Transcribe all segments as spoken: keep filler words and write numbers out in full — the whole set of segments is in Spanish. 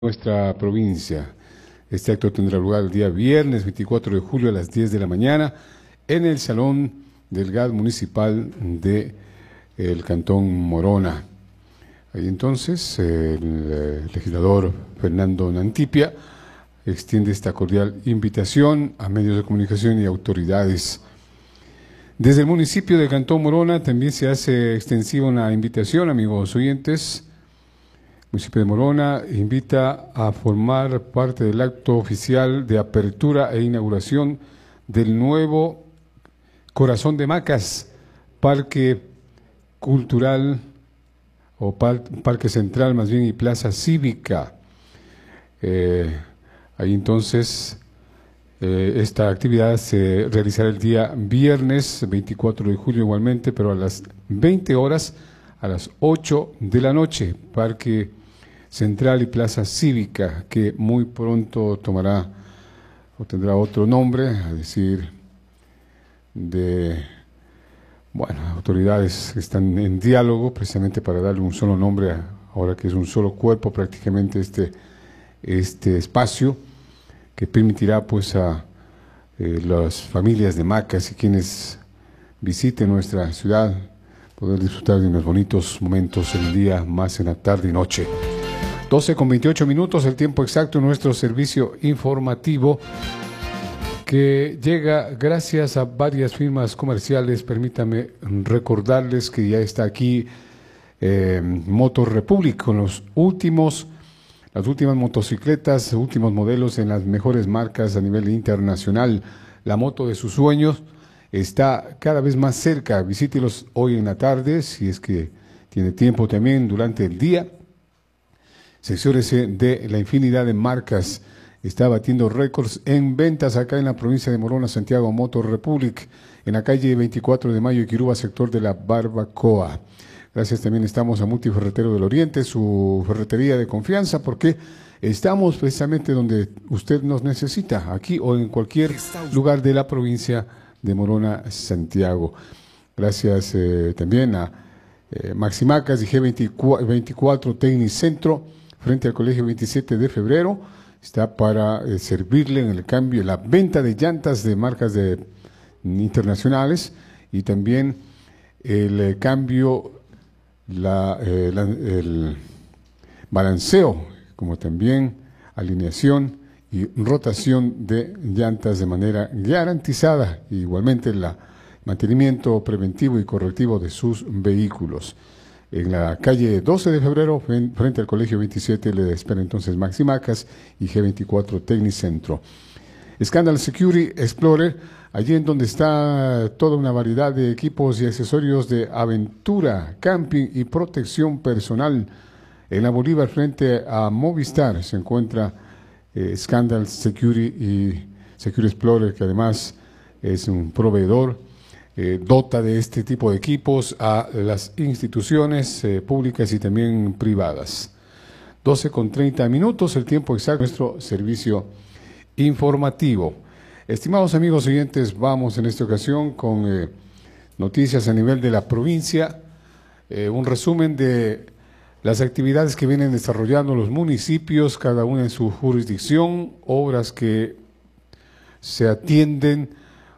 nuestra provincia. Este acto tendrá lugar el día viernes veinticuatro de julio a las diez de la mañana en el Salón del G A D Municipal de el Cantón Morona. Ahí entonces el legislador Fernando Nantipia extiende esta cordial invitación a medios de comunicación y autoridades. Desde el municipio de Cantón Morona también se hace extensiva una invitación, amigos oyentes. El municipio de Morona invita a formar parte del acto oficial de apertura e inauguración del nuevo Corazón de Macas, Parque Cultural o par, Parque Central más bien y Plaza Cívica. Eh, ahí entonces eh, esta actividad se realizará el día viernes veinticuatro de julio igualmente, pero a las veinte horas, a las ocho de la noche, Parque Central y Plaza Cívica, que muy pronto tomará o tendrá otro nombre, a decir de, bueno, autoridades que están en diálogo precisamente para darle un solo nombre, ahora que es un solo cuerpo prácticamente este, este espacio, que permitirá pues a eh, las familias de Macas y quienes visiten nuestra ciudad poder disfrutar de unos bonitos momentos en el día, más en la tarde y noche. doce con veintiocho minutos, el tiempo exacto en nuestro servicio informativo que llega gracias a varias firmas comerciales. Permítame recordarles que ya está aquí eh, Motor Republic con los últimos, las últimas motocicletas, últimos modelos en las mejores marcas a nivel internacional. La moto de sus sueños está cada vez más cerca. Visítelos hoy en la tarde, si es que tiene tiempo también durante el día. Secciónese de la infinidad de marcas. Está batiendo récords en ventas acá en la provincia de Morona, Santiago Motor Republic, en la calle veinticuatro de mayo, Quiruba, sector de la Barbacoa. Gracias también estamos a Multiferretero del Oriente, su ferretería de confianza, porque estamos precisamente donde usted nos necesita, aquí o en cualquier lugar de la provincia de Morona, Santiago. Gracias eh, también a eh, Maximacas y G veinticuatro Tecnicentro, frente al Colegio veintisiete de febrero, está para eh, servirle en el cambio, la venta de llantas de marcas de, internacionales y también el eh, cambio, la, eh, la, el balanceo, como también alineación y rotación de llantas de manera garantizada, e igualmente el mantenimiento preventivo y correctivo de sus vehículos. En la calle doce de febrero, frente al Colegio veintisiete, le espera entonces Maximacas y G veinticuatro Tecnicentro. Scandal Security Explorer, allí en donde está toda una variedad de equipos y accesorios de aventura, camping y protección personal. En la Bolívar, frente a Movistar, se encuentra eh, Scandal Security y Security Explorer, que además es un proveedor. Eh, dota de este tipo de equipos a las instituciones eh, públicas y también privadas. doce con treinta minutos, el tiempo exacto de nuestro servicio informativo. Estimados amigos oyentes, vamos en esta ocasión con eh, noticias a nivel de la provincia, eh, un resumen de las actividades que vienen desarrollando los municipios, cada una en su jurisdicción, obras que se atienden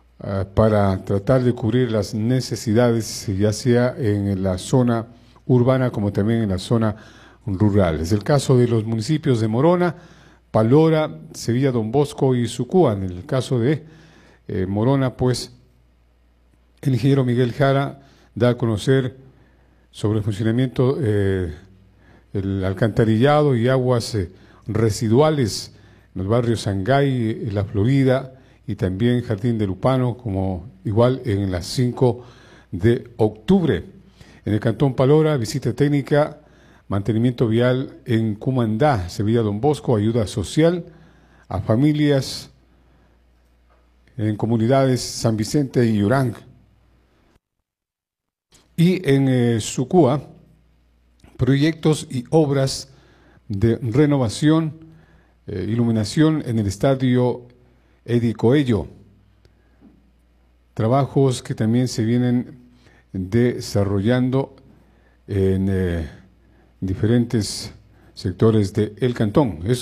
para tratar de cubrir las necesidades, ya sea en la zona urbana como también en la zona rural. Es el caso de los municipios de Morona, Palora, Sevilla, Don Bosco y Sucúa. En el caso de eh, Morona, pues, el ingeniero Miguel Jara da a conocer sobre el funcionamiento eh, el alcantarillado y aguas eh, residuales en los barrios Sangay, La Florida, y también Jardín de Lupano, como igual en las cinco de octubre. En el Cantón Palora, visita técnica, mantenimiento vial en Cumandá, Sevilla Don Bosco, ayuda social a familias en comunidades San Vicente y Urang. Y en eh, Sucúa, proyectos y obras de renovación, eh, iluminación en el estadio Eddie Coello, trabajos que también se vienen desarrollando en eh, diferentes sectores del Cantón. Eso